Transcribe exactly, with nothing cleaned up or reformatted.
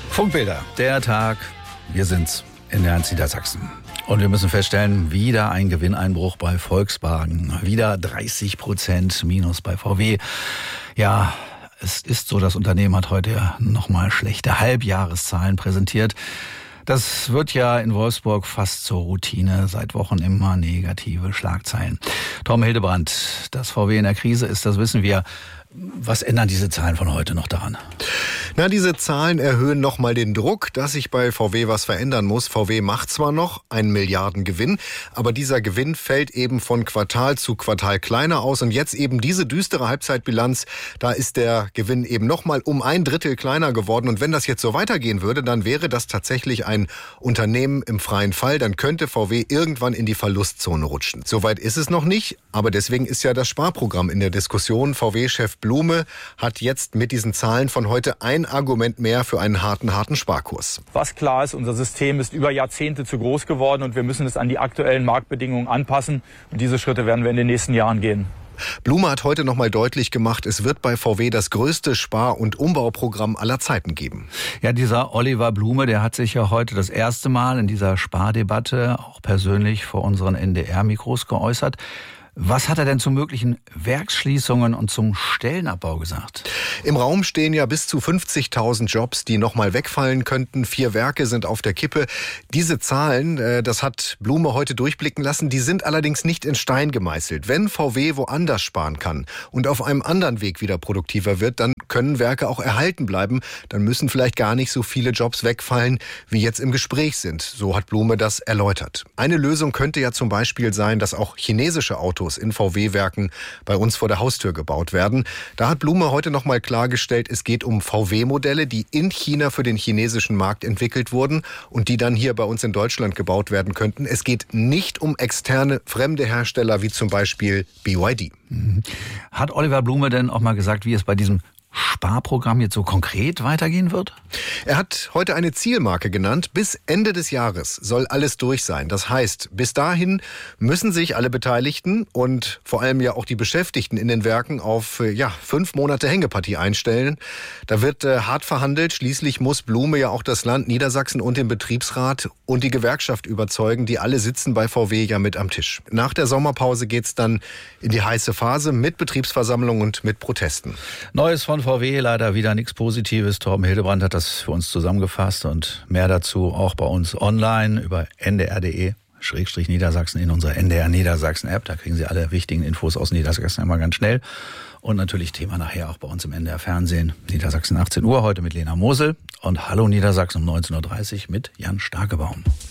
Funkbilder, der Tag, wir sind's in der Eins Niedersachsen. Und wir müssen feststellen, wieder ein Gewinneinbruch bei Volkswagen, wieder dreißig Prozent Minus bei V W. Ja, es ist so, das Unternehmen hat heute nochmal schlechte Halbjahreszahlen präsentiert. Das wird ja in Wolfsburg fast zur Routine, seit Wochen immer negative Schlagzeilen. Tom Hildebrand, dass V W in der Krise ist, das wissen wir. Was ändern diese Zahlen von heute noch daran? Na, diese Zahlen erhöhen nochmal den Druck, dass sich bei V W was verändern muss. V W macht zwar noch einen Milliardengewinn, aber dieser Gewinn fällt eben von Quartal zu Quartal kleiner aus. Und jetzt eben diese düstere Halbzeitbilanz, da ist der Gewinn eben nochmal um ein Drittel kleiner geworden. Und wenn das jetzt so weitergehen würde, dann wäre das tatsächlich ein Unternehmen im freien Fall. Dann könnte V W irgendwann in die Verlustzone rutschen. Soweit ist es noch nicht, aber deswegen ist ja das Sparprogramm in der Diskussion. V W-Chef Blume hat jetzt mit diesen Zahlen von heute ein Argument mehr für einen harten, harten Sparkurs. Was klar ist, unser System ist über Jahrzehnte zu groß geworden und wir müssen es an die aktuellen Marktbedingungen anpassen. Und diese Schritte werden wir in den nächsten Jahren gehen. Blume hat heute nochmal deutlich gemacht, es wird bei V W das größte Spar- und Umbauprogramm aller Zeiten geben. Ja, dieser Oliver Blume, der hat sich ja heute das erste Mal in dieser Spardebatte auch persönlich vor unseren N D R-Mikros geäußert. Was hat er denn zu möglichen Werksschließungen und zum Stellenabbau gesagt? Im Raum stehen ja bis zu fünfzigtausend Jobs, die nochmal wegfallen könnten. Vier Werke sind auf der Kippe. Diese Zahlen, das hat Blume heute durchblicken lassen, die sind allerdings nicht in Stein gemeißelt. Wenn V W woanders sparen kann und auf einem anderen Weg wieder produktiver wird, dann können Werke auch erhalten bleiben. Dann müssen vielleicht gar nicht so viele Jobs wegfallen, wie jetzt im Gespräch sind. So hat Blume das erläutert. Eine Lösung könnte ja zum Beispiel sein, dass auch chinesische Autos in V W-Werken bei uns vor der Haustür gebaut werden. Da hat Blume heute noch mal klargestellt, es geht um V W-Modelle, die in China für den chinesischen Markt entwickelt wurden und die dann hier bei uns in Deutschland gebaut werden könnten. Es geht nicht um externe, fremde Hersteller wie zum Beispiel B Y D. Mhm. Hat Oliver Blume denn auch mal gesagt, wie es bei diesem Sparprogramm jetzt so konkret weitergehen wird? Er hat heute eine Zielmarke genannt. Bis Ende des Jahres soll alles durch sein. Das heißt, bis dahin müssen sich alle Beteiligten und vor allem ja auch die Beschäftigten in den Werken auf ja, fünf Monate Hängepartie einstellen. Da wird äh, hart verhandelt. Schließlich muss Blume ja auch das Land Niedersachsen und den Betriebsrat und die Gewerkschaft überzeugen. Die alle sitzen bei V W ja mit am Tisch. Nach der Sommerpause geht's dann in die heiße Phase mit Betriebsversammlung und mit Protesten. Neues von V W, leider wieder nichts Positives. Torben Hildebrand hat das für uns zusammengefasst und mehr dazu auch bei uns online über n d r punkt d e Schrägstrich Niedersachsen in unserer N D R Niedersachsen App. Da kriegen Sie alle wichtigen Infos aus Niedersachsen immer ganz schnell. Und natürlich Thema nachher auch bei uns im N D R Fernsehen. Niedersachsen achtzehn Uhr heute mit Lena Mosel und Hallo Niedersachsen um neunzehn Uhr dreißig mit Jan Starkebaum.